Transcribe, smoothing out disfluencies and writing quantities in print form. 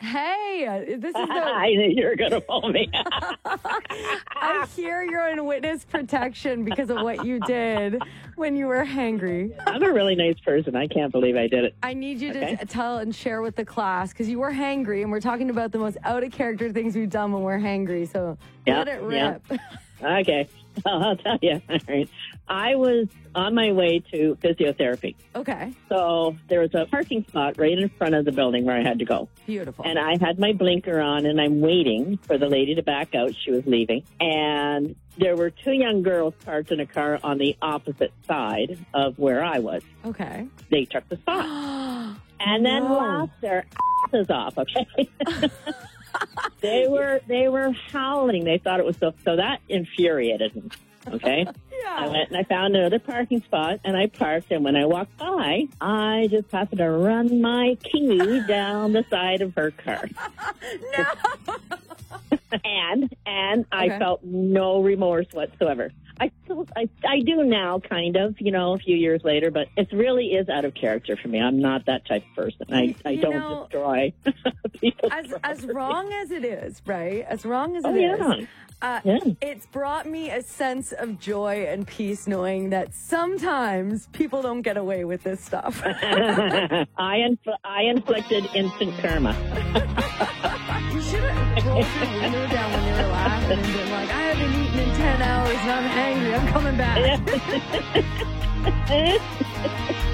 Hey, this is the... I knew you were going to pull me. I hear you're in witness protection because of what you did when you were hangry. I'm a really nice person. I can't believe I did it. I need you to tell and share with the class because you were hangry, and we're talking about the most out-of-character things we've done when we're hangry. So let it rip. Yeah. Okay. I'll tell you. All right. I was on my way to physiotherapy. Okay. So there was a parking spot right in front of the building where I had to go. Beautiful. And I had my blinker on, and I'm waiting for the lady to back out. She was leaving. And there were two young girls parked in a car on the opposite side of where I was. Okay. They took the spot. And then laughed their asses off, okay? They were howling. They thought it was so that infuriated me. Okay. Yeah. I went and I found another parking spot and I parked, and when I walked by, I just happened to run my key down the side of her car. No. and I felt no remorse whatsoever. I do now, kind of, a few years later, but it really is out of character for me. I'm not that type of person. I don't destroy people's as wrong as it is, right? As wrong as it is. It's brought me a sense of joy and peace knowing that sometimes people don't get away with this stuff. I inflicted instant karma. You should have rolled your window down when you were laughing and been like, I haven't eaten in 10 hours and I'm angry. I'm coming back.